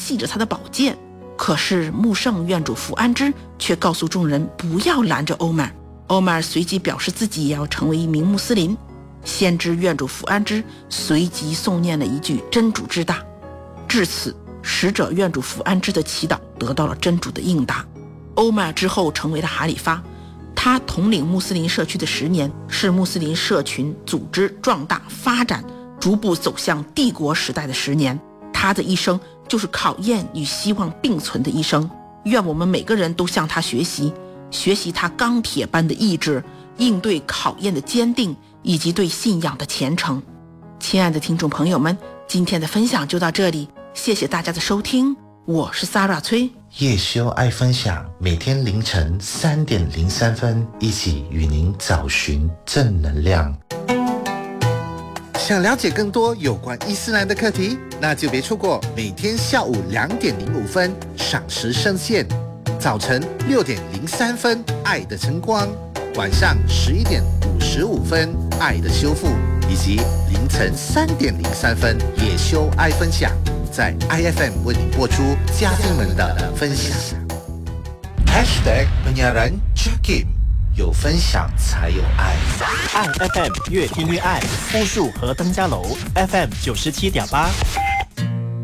系着他的宝剑。可是穆圣院主福安之却告诉众人不要拦着欧麦尔。欧麦尔随即表示自己也要成为一名穆斯林。先知院主福安之随即诵念了一句真主之大。至此，使者院主福安之的祈祷得到了真主的应答。欧麦尔之后成为了哈里发，他统领穆斯林社区的10年，是穆斯林社群组织壮大发展逐步走向帝国时代的10年。他的一生就是考验与希望并存的一生。愿我们每个人都向他学习，学习他钢铁般的意志，应对考验的坚定，以及对信仰的虔诚。亲爱的听众朋友们，今天的分享就到这里，谢谢大家的收听，我是 Sarah 崔。 叶修爱分享，每天凌晨3点03分，一起与您找寻正能量。想了解更多有关伊斯兰的课题，那就别错过每天下午2点05分赏识圣线，早晨6点03分爱的晨光，晚上11点55分爱的修复，以及凌晨3点03分叶修爱分享，在 IFM 为您播出嘉宾们的分享。#penyiaran Jakim， 有分享才有爱。 爱 FM 越听越爱，复数和登嘉楼 FM 97.8。